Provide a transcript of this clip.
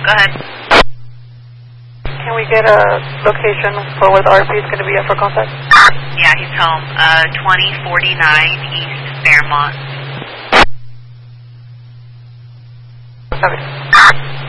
Go ahead. Can we get a location for where the RP is going to be at for contact? Yeah, he's home. 2049 East Fairmont. Okay.